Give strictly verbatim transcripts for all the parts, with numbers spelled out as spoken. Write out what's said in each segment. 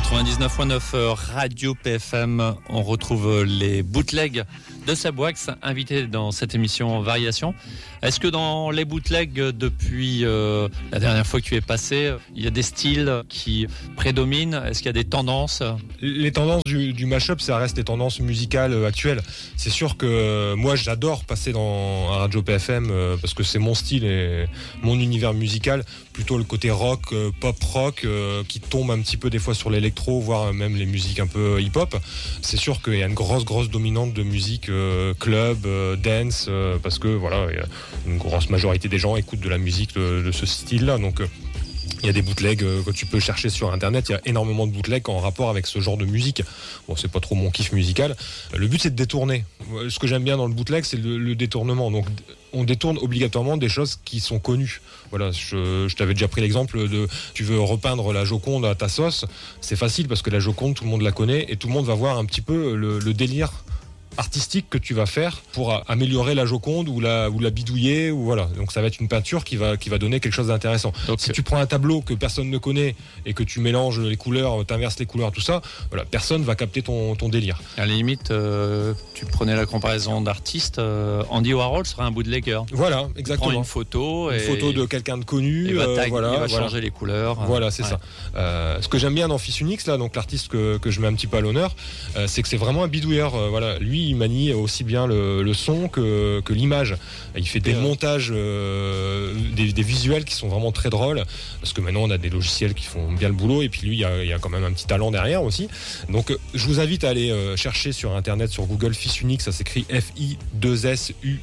quatre-vingt-dix-neuf virgule neuf Radio P F M. On retrouve les bootlegs de Seb Wax, invité dans cette émission Variation. Est-ce que dans les bootlegs, depuis euh, la dernière fois que tu es passé, il y a des styles qui prédominent? Est-ce qu'il y a des tendances? Les tendances du, du mashup, ça reste les tendances musicales actuelles. C'est sûr que euh, moi, j'adore passer dans un Radio P F M euh, parce que c'est mon style et mon univers musical. Plutôt le côté rock, euh, pop rock, euh, qui tombe un petit peu des fois sur l'électro, voire même les musiques un peu hip-hop. C'est sûr qu'il y a une grosse, grosse dominante de musique euh, club, euh, dance, euh, parce que voilà, il y a une grosse majorité des gens écoutent de la musique de, de ce style-là. Donc, euh, il y a des bootlegs euh, que tu peux chercher sur internet. Il y a énormément de bootlegs en rapport avec ce genre de musique. Bon, c'est pas trop mon kiff musical. Le but, c'est de détourner. Ce que j'aime bien dans le bootleg, c'est le, le détournement. Donc, on détourne obligatoirement des choses qui sont connues. Voilà, je, je t'avais déjà pris l'exemple de tu veux repeindre la Joconde à ta sauce. C'est facile parce que la Joconde, tout le monde la connaît et tout le monde va voir un petit peu le, le délire artistique que tu vas faire pour améliorer la Joconde ou la, ou la bidouiller ou voilà. Donc ça va être une peinture qui va, qui va donner quelque chose d'intéressant. Donc, si tu prends un tableau que personne ne connaît et que tu mélanges les couleurs, t'inverses les couleurs, tout ça, voilà, personne va capter ton, ton délire. À la limite, euh, tu prenais la comparaison d'artistes, euh, Andy Warhol serait un bootlegger. Voilà, exactement. Il prend une photo, une et photo de quelqu'un de connu. Il va, tag, euh, voilà, il va voilà. changer les couleurs. Voilà, c'est ouais. ça. Euh, ce que j'aime bien dans Fils Unix, là, donc l'artiste que, que je mets un petit peu à l'honneur, euh, c'est que c'est vraiment un bidouilleur. Euh, voilà, lui, il manie aussi bien le, le son que, que l'image. Il fait des et montages, euh, des, des visuels qui sont vraiment très drôles, parce que maintenant on a des logiciels qui font bien le boulot, et puis lui, il y a, il y a quand même un petit talent derrière aussi. Donc je vous invite à aller euh, chercher sur internet, sur Google, Fils Unix, ça s'écrit F I deux S U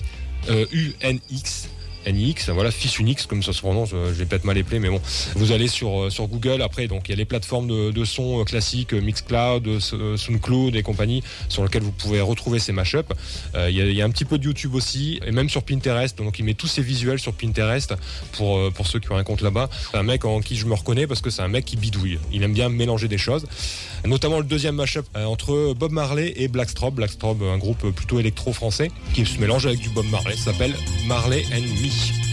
I U N X. N X, voilà, Fils Unix, comme ça se prononce, je vais peut-être mal épeler, mais bon, vous allez sur, sur Google, après, donc il y a les plateformes de, de son classiques, Mixcloud, Soundcloud et compagnie, sur lesquelles vous pouvez retrouver ces mashups. Euh, il, y a, il y a un petit peu de YouTube aussi, et même sur Pinterest, donc il met tous ses visuels sur Pinterest, pour, pour ceux qui ont un compte là-bas. C'est un mec en qui je me reconnais, parce que c'est un mec qui bidouille, il aime bien mélanger des choses, notamment le deuxième mashup euh, entre Bob Marley et Blackstrobes, Blackstrobes, un groupe plutôt électro français, qui se mélange avec du Bob Marley, ça s'appelle Marley and Me.